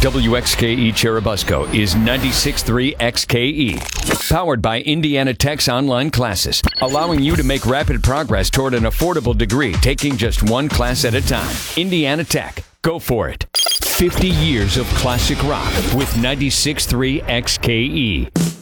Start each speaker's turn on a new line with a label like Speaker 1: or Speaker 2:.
Speaker 1: WXKE Cherubusco is 96.3 XKE. Powered by Indiana Tech's online classes, allowing you to make rapid progress toward an affordable degree, taking just one class at a time. Indiana Tech. Go for it. 50 years of classic rock with 96.3 XKE.